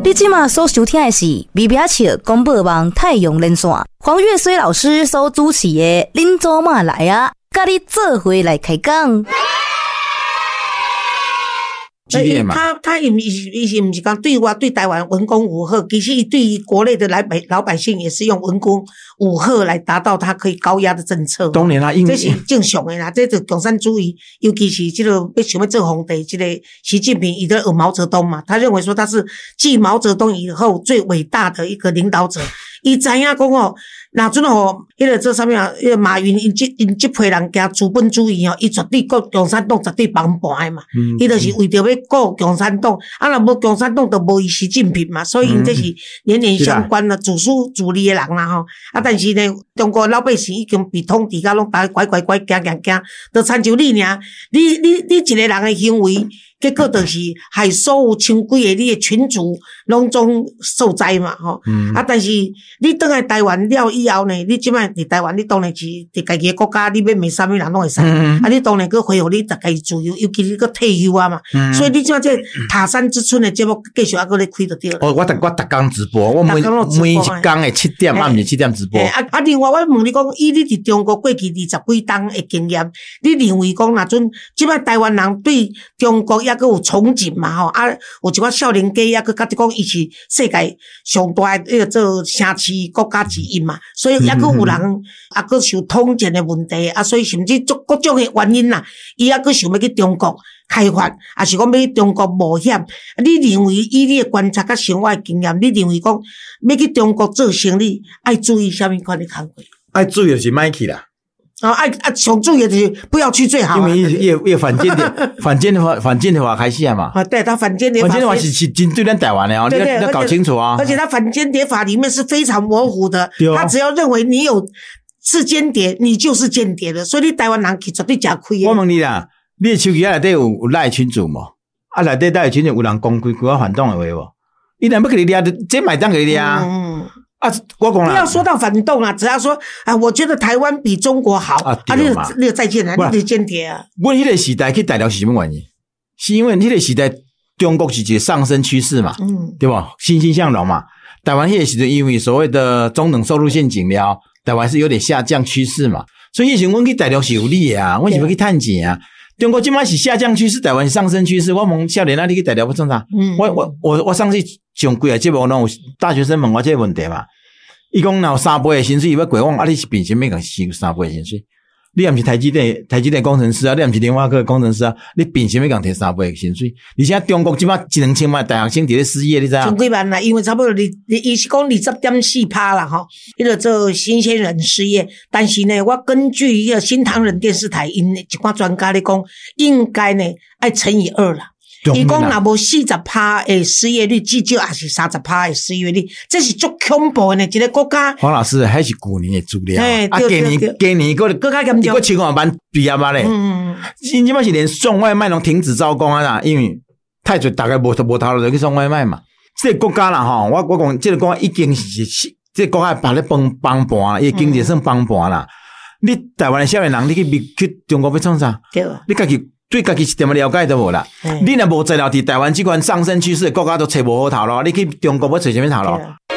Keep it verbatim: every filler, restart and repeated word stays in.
你今嘛所收听的是微微笑广播网太阳连线，黄月水老师所主持的恁做嘛来啊，甲你做伙来开讲。 他他伊伊是毋是讲对我对台湾文攻武吓，其实伊对于国内的老百老百姓也是用文攻武吓来达到他可以高压的政策。 当然啦， 这是正常的啦，这就共产主义，尤其是这个要想要做皇帝，这个习近平伊在学毛泽东嘛，他认为说他是继毛泽东以后最伟大的一个领导者。伊知影讲哦，若阵哦，迄个这上面啊，迄个马云因这因这批人行资本主义哦，伊绝对国共产党绝对帮盘的嘛。伊、嗯、就是为着要顾共产党，啊，若无共产党就无伊习近平嘛，所以因这是连连相关的主书主力的人啦吼。啊，但是呢，中国老百姓已经被统治甲拢大乖乖乖行行行，就参照你尔，你你你一个人的行为。结果就是害所有千几个你的群主拢总受灾嘛吼、嗯，啊！但是你倒来台湾了以后呢，你即摆伫台湾，你当然是伫家己的国家，你要骂啥物人拢会使、嗯，啊！你当然去恢复你大家自由，尤其你去退休啊嘛、嗯，所以你即摆这塔山之春的节目继续还搁咧开就对了。 哦，我逐我逐工直播，我每每一工的七点暗暝七点直播。 啊啊！另外我问你讲，以你伫中国过去二十几冬的经验，你认为讲若阵即摆台湾人对中国抑佫有憧憬嘛吼，啊，有一寡少年家抑佫觉得讲伊是世界上大诶迄个做城市国家之一嘛，所以抑佫有人抑佫受统战诶问题，啊，所以甚至各种诶原因啦，伊抑佫想要去中国开发，啊是讲要去中国冒险。你认为以你诶观察甲生活诶经验，你认为讲要去中国做生意，爱注意啥物款诶工课？ 爱注意就是莫去啦。 啊，爱啊，上注意的就是不要去最好、啊。 因为越越反间谍、反间谍法、反间谍法开始啊嘛。 啊，对，他反间谍法。 反间谍法是是针对咱台湾的哦， 对对， 你要搞清楚啊。 而且他反间谍法里面是非常模糊的，他只要认为你有是间谍，你就是间谍的，所以你台湾人去绝对吃亏的。 我问你啦，你的手机内底有有赖群组无？啊，内底赖群组有人讲几句我反动的话无？伊若要给你掠，这买单给你掠。嗯。啊，我讲啦， 不要说到反动啊，只要说啊，我觉得台湾比中国好啊，啊你就你就再见啦，你就间谍啊。 阮迄个时代去大陆是什么原因？是因为迄个时代中国是一个上升趋势嘛，嗯，对吧？欣欣向荣嘛。台湾迄个时阵因为所谓的中等收入陷阱了，台湾是有点下降趋势嘛，所以以前阮去大陆是有利的啊，阮是要去趁钱啊。中国今摆是下降趋势，台湾是上升趋势。我问少年啊，你去大陆要创啥？嗯，我我我我上次上几个节目拢有大学生问我这个问题嘛。伊讲若有三倍的薪水，伊要过往啊，你是凭什么讲收三倍的薪水？你也毋是台积电台积电工程师啊，你也毋是联发科工程师啊，你凭什么讲摕三倍的薪水？而且中国即摆一两千万大学生伫咧失业，你知影？ 千几万啦，因为差不多你你伊是讲二十点四趴啦吼，迄个做新鲜人失业。但是呢，我根据迄个新唐人电视台因一寡专家咧讲，应该呢爱乘以二啦。伊讲若无四十趴的失业率，至少也是三十趴的失业率，这是足恐怖的呢。一个国家。 黄老师还是旧年的资料，啊，今年今年个更加严重， 个千万班毕业嘛咧。嗯，现即摆是连送外卖拢停止招工啊啦，因为太侪大概无无头路就去送外卖嘛。这个国家啦吼，我我讲这个国家已经是这个国家把咧崩崩盘，伊经济算崩盘啦。你台湾的少年人，你去去中国要创啥？对，你家己。对家己一点么了解都无啦，你若无材料伫台湾即款上升趋势的国家都找无好头路，你去中国要找什么头路？